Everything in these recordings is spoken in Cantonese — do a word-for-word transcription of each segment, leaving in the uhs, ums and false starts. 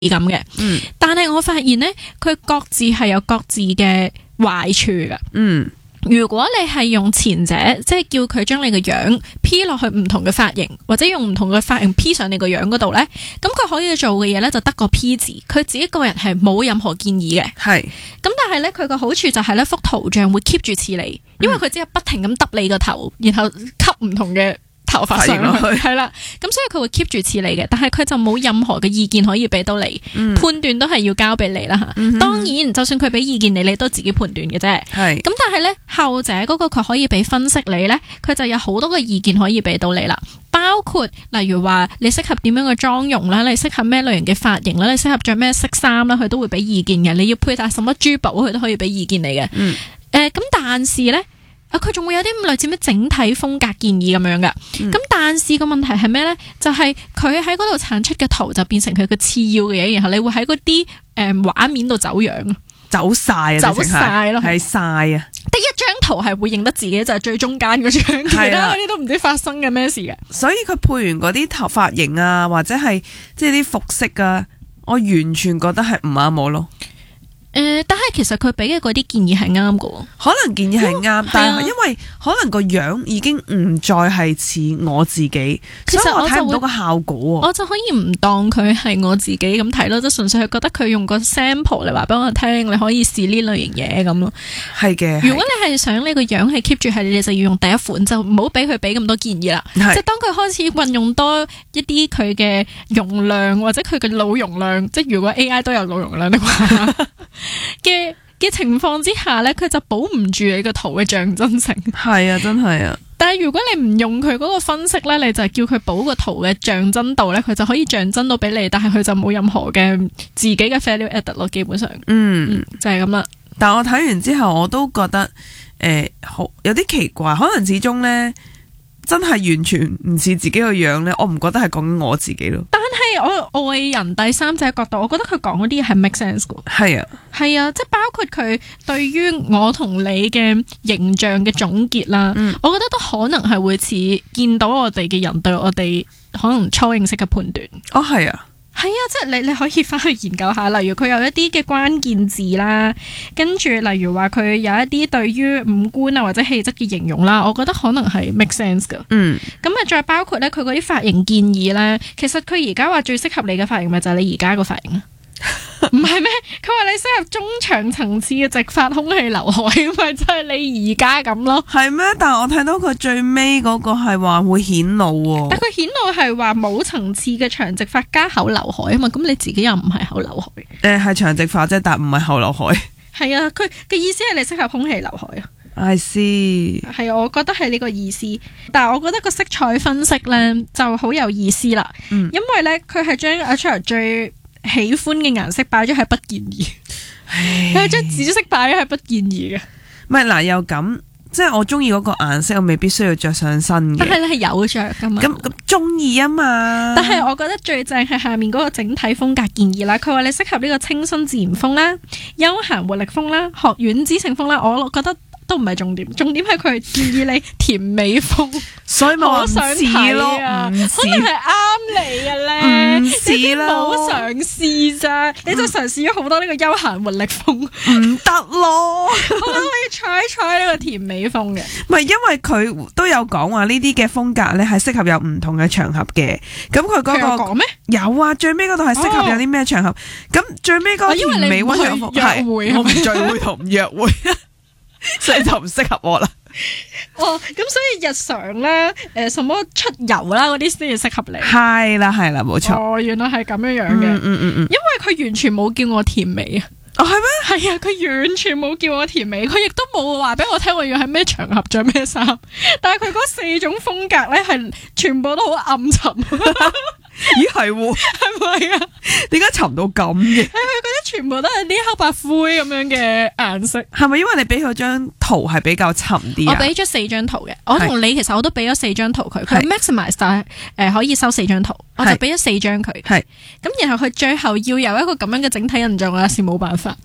咁嘅。嗯，但係我發現咧，佢各自係有各自嘅壞處噶。 嗯。 如果你係用前者，即係叫佢將你個樣 P 落去唔同嘅髮型，或者用唔同嘅髮型 P 上你個樣嗰度呢，咁佢可以做嘅嘢呢，就得個 P 字，佢自己個人係冇任何建議嘅。係，咁但係呢，佢個好處就係呢幅圖像會 keep 住似你，因為佢只係不停咁耷你個頭，然後吸唔同嘅頭髮上去，係啦，咁所以佢會 keep 住似你嘅，但係佢就冇任何嘅意見可以俾到你，嗯、判斷都係要交俾你啦吓。嗯、當然，就算佢俾意見你，你都自己判斷嘅啫。係，咁但係咧後者嗰個佢可以俾分析你咧，佢就有好多嘅意見可以俾到你啦，包括例如話你適合點樣嘅妝容啦，你適合咩類型嘅髮型啦，你適合着咩色衫啦，佢都會俾意見嘅。你要佩戴什麼珠寶，佢都可以俾意見你嘅。嗯，誒、呃，咁但是咧。啊！佢仲會有啲類似咩整體風格建議咁樣嘅，咁、嗯、但是個問題係咩咧？就係佢喺嗰度產出嘅圖就變成佢嘅次要嘅嘢，然後你會喺嗰啲誒畫面度走樣，走晒啊，走晒咯，係晒啊！得一張圖係會認得自己就係、是、最中間嗰張，其他嗰啲都唔知發生嘅咩事嘅。 所以佢配完嗰啲頭髮型啊，或者係即係啲服飾啊，我完全覺得係唔啱我咯。 誒、呃，但係其實佢俾嘅嗰啲建議係啱嘅， 可能建議係啱，但係因為可能個樣已經唔再係似我自己，其實我睇唔到個效果。 我就可以唔當佢係我自己咁睇咯，即係純粹係覺得佢用個 sample 嚟話俾我聽，你可以試呢類型嘢咁咯。係嘅，如果你係想你個樣係 keep 住係，你就要用第一款，就唔好俾佢俾咁多建議啦。即係當佢開始運用多一啲佢嘅容量或者佢嘅腦容量，即係如果 A I 都有腦容量的話。嘅嘅情況之下咧，佢就保唔住你個圖嘅象真性。係啊，真係啊。但係如果你唔用佢嗰個分析咧，你就叫佢保個圖嘅象真度咧，佢就可以象真到俾你，但係佢就冇任何嘅自己嘅 value added 咯，基本上。嗯，嗯就係咁啦。 但我睇完之後，我都覺得誒，好、呃、有啲奇怪，可能始終咧。真係完全唔似自己個樣咧，我唔覺得係講緊我自己咯。但係我外人第三者角度，我覺得佢講嗰啲嘢係 make sense 嘅。係啊，係啊，即係包括佢對於我同你嘅形象嘅總結啦，嗯、我覺得都可能係會似見到我哋嘅人對我哋可能初認識嘅判斷。哦，係啊。係啊，即係你你可以翻去研究下，例如佢有一啲嘅關鍵字啦，跟住例如話佢有一啲對於五官啊或者氣質嘅形容啦，我覺得可能係 make sense 噶。嗯，咁啊再包括咧佢嗰啲髮型建議咧，其實佢而家話最適合你嘅髮型咪就係你而家個髮型啊。唔係咩？佢話你適合中長層次嘅直髮空氣劉海，咪就係你而家咁咯。係咩？但係我睇到佢最尾嗰個係話會顯露喎。但佢顯露係話冇層次嘅長直髮加後劉海啊嘛。咁你自己又唔係後劉海？誒、呃，係長直髮啫，但唔係後劉海。係啊，佢嘅意思係你適合空氣劉海啊。I see。係啊，我覺得係呢個意思。但係我覺得個色彩分析咧就好有意思啦。嗯、因為咧佢係將阿 Charles 最喜歡嘅顏色擺咗係不建議，佢將紫色擺咗係不建議嘅。唔係嗱，又咁，即係我中意嗰個顏色，我未必需要着上身嘅。但係你係有着噶嘛？咁咁中意啊嘛。但係我覺得最正係下面嗰個整體風格建議啦。佢話你適合呢個清新自然風啦、休閒活力風啦、學院知性風啦。我覺得都唔係重點，重點係佢建議你甜美風，所以我想睇咯，可能係啱你嘅咧，唔似啦，冇嘗試咋，你就嘗試咗好多呢個休閒活力風，唔得咯，我都可以採一採呢個甜美風嘅。唔係因為佢都有講話呢啲嘅風格咧係適合有唔同嘅場合嘅，咁佢嗰個講咩？有啊，最尾嗰度係適合有啲咩場合？咁、哦、最尾嗰個甜美溫柔風係我唔聚會同唔約會。所以就唔適合我啦。哦，咁所以日常咧，誒、呃，什麼出遊啦嗰啲先至適合你。係啦，係啦，冇錯。哦，原來係咁樣樣嘅。嗯嗯嗯嗯。因為佢完全冇叫我甜美啊。哦，係咩？係啊，佢完全冇叫我甜美，佢亦都冇話俾我聽我要喺咩場合着咩衫。但係佢嗰四種風格咧，係全部都好暗沉。咦，係喎，係咪啊？點解沉到咁嘅？係佢嗰啲全部都係啲黑白灰咁樣嘅顏色。係咪因為你俾佢張圖係比較沉啲啊？我俾咗四張圖嘅，我同你其實我都俾咗四張圖佢，佢 maximize 就係誒可以收四張圖，我就俾咗四張佢。係咁，然後佢最後要有一個咁樣嘅整體印象，我是冇辦法。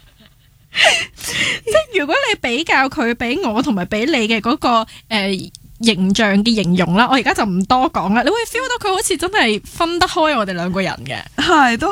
即係如果你比較佢俾我同埋俾你嘅嗰個誒。呃形象嘅形容啦，我而家就唔多講啦。你會 feel 到佢好似真係分得開我哋兩個人嘅， 係都